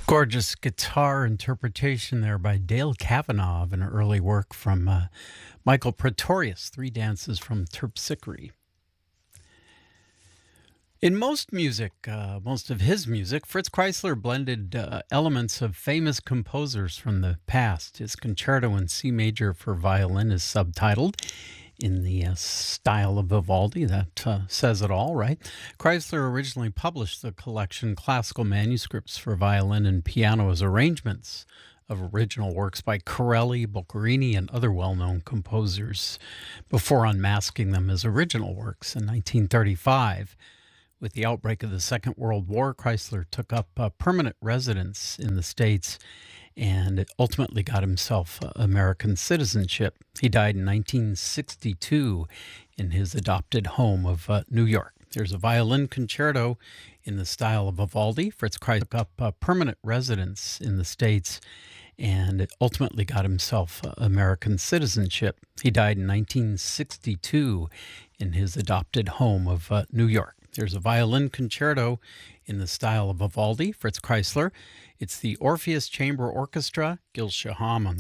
Gorgeous guitar interpretation there by Dale Kavanaugh of an early work from Michael Pretorius, Three Dances from Terpsichore. In most of his music, Fritz Kreisler blended elements of famous composers from the past. His concerto in C major for violin is subtitled in the style of Vivaldi. That says it all, right? Kreisler originally published the collection Classical Manuscripts for Violin and Piano as arrangements of original works by Corelli, Boccherini, and other well-known composers before unmasking them as original works in 1935. With the outbreak of the Second World War, Kreisler took up permanent residence in the States and ultimately got himself American citizenship. He died in 1962 in his adopted home of New York. There's a violin concerto in the style of Vivaldi. Fritz Kreisler took up permanent residence in the States and ultimately got himself American citizenship. He died in 1962 in his adopted home of New York. There's a violin concerto in the style of Vivaldi, Fritz Kreisler. It's the Orpheus Chamber Orchestra, Gil Shaham on